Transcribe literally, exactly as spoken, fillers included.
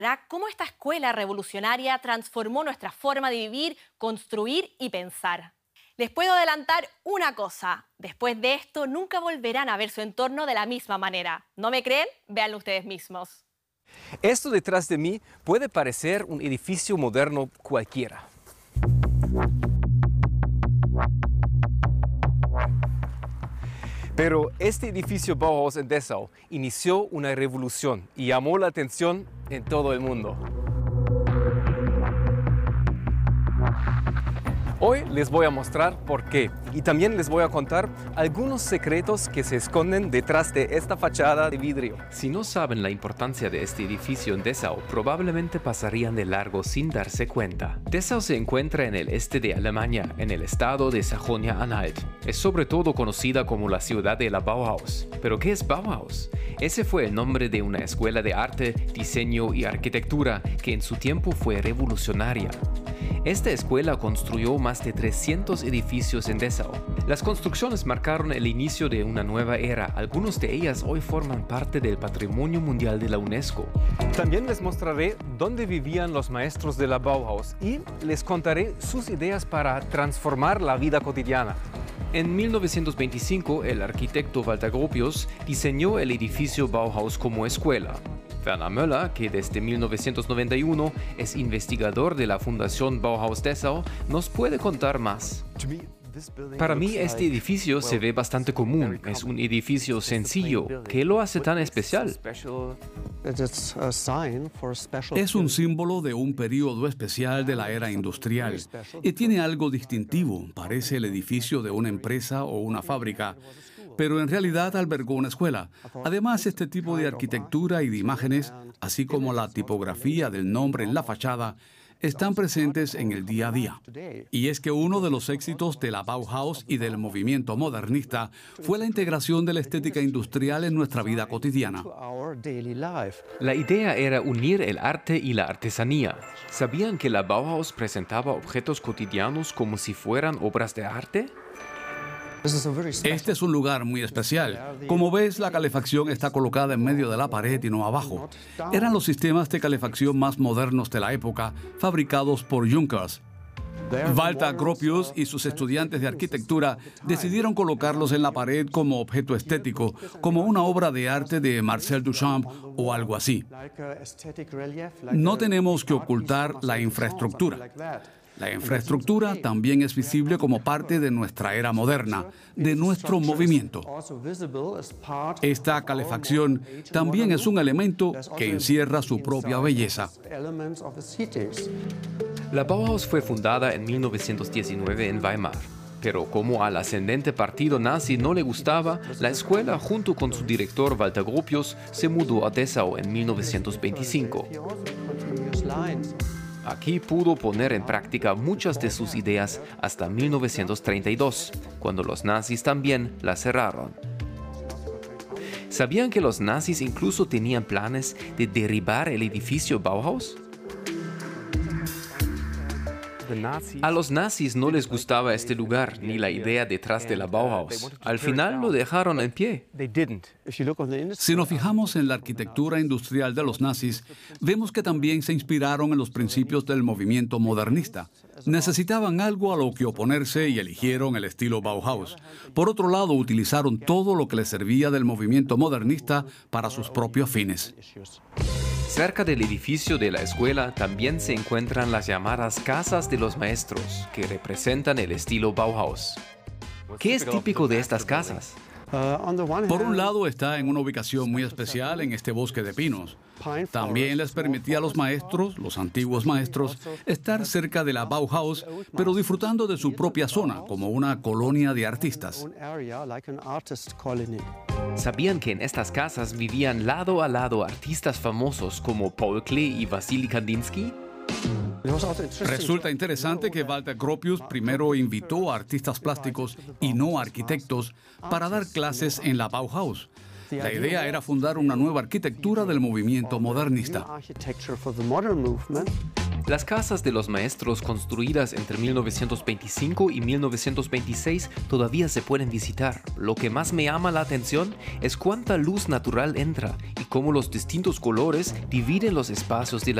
cómo esta escuela revolucionaria transformó nuestra forma de vivir, construir y pensar. Les puedo adelantar una cosa, después de esto nunca volverán a ver su entorno de la misma manera. ¿No me creen? Véanlo ustedes mismos. Esto detrás de mí puede parecer un edificio moderno cualquiera. Pero este edificio Bauhaus en Dessau inició una revolución y llamó la atención en todo el mundo. Hoy les voy a mostrar por qué y también les voy a contar algunos secretos que se esconden detrás de esta fachada de vidrio. Si no saben la importancia de este edificio en Dessau, probablemente pasarían de largo sin darse cuenta. Dessau se encuentra en el este de Alemania, en el estado de Sajonia-Anhalt. Es sobre todo conocida como la ciudad de la Bauhaus. ¿Pero qué es Bauhaus? Ese fue el nombre de una escuela de arte, diseño y arquitectura que en su tiempo fue revolucionaria. Esta escuela construyó más de trescientos edificios en Dessau. Las construcciones marcaron el inicio de una nueva era. Algunas de ellas hoy forman parte del Patrimonio Mundial de la UNESCO. También les mostraré dónde vivían los maestros de la Bauhaus y les contaré sus ideas para transformar la vida cotidiana. En mil novecientos veinticinco, el arquitecto Walter Gropius diseñó el edificio Bauhaus como escuela. Werner Möller, que desde mil novecientos noventa y uno es investigador de la Fundación Bauhaus Dessau, nos puede contar más. Para mí este edificio se ve bastante común, es un edificio sencillo. ¿Qué lo hace tan especial? Es un símbolo de un periodo especial de la era industrial y tiene algo distintivo, parece el edificio de una empresa o una fábrica, pero en realidad albergó una escuela. Además, este tipo de arquitectura y de imágenes, así como la tipografía del nombre en la fachada, están presentes en el día a día. Y es que uno de los éxitos de la Bauhaus y del movimiento modernista fue la integración de la estética industrial en nuestra vida cotidiana. La idea era unir el arte y la artesanía. ¿Sabían que la Bauhaus presentaba objetos cotidianos como si fueran obras de arte? Este es un lugar muy especial. Como ves, la calefacción está colocada en medio de la pared y no abajo. Eran los sistemas de calefacción más modernos de la época, fabricados por Junkers. Walter Gropius y sus estudiantes de arquitectura decidieron colocarlos en la pared como objeto estético, como una obra de arte de Marcel Duchamp o algo así. No tenemos que ocultar la infraestructura. La infraestructura también es visible como parte de nuestra era moderna, de nuestro movimiento. Esta calefacción también es un elemento que encierra su propia belleza. La Bauhaus fue fundada en mil novecientos diecinueve en Weimar. Pero como al ascendente partido nazi no le gustaba, la escuela, junto con su director Walter Gropius, se mudó a Dessau en mil novecientos veinticinco. Aquí pudo poner en práctica muchas de sus ideas hasta mil novecientos treinta y dos, cuando los nazis también la cerraron. ¿Sabían que los nazis incluso tenían planes de derribar el edificio Bauhaus? A los nazis no les gustaba este lugar ni la idea detrás de la Bauhaus. Al final lo dejaron en pie. Si nos fijamos en la arquitectura industrial de los nazis, vemos que también se inspiraron en los principios del movimiento modernista. Necesitaban algo a lo que oponerse y eligieron el estilo Bauhaus. Por otro lado, utilizaron todo lo que les servía del movimiento modernista para sus propios fines. Cerca del edificio de la escuela también se encuentran las llamadas casas de los maestros, que representan el estilo Bauhaus. ¿Qué es típico de estas casas? Por un lado, está en una ubicación muy especial en este bosque de pinos. También les permitía a los maestros, los antiguos maestros, estar cerca de la Bauhaus, pero disfrutando de su propia zona, como una colonia de artistas. ¿Sabían que en estas casas vivían lado a lado artistas famosos como Paul Klee y Wassily Kandinsky? Resulta interesante que Walter Gropius primero invitó a artistas plásticos y no arquitectos para dar clases en la Bauhaus. La idea era fundar una nueva arquitectura del movimiento modernista. Las casas de los maestros construidas entre mil novecientos veinticinco y mil novecientos veintiséis todavía se pueden visitar. Lo que más me llama la atención es cuánta luz natural entra y cómo los distintos colores dividen los espacios de la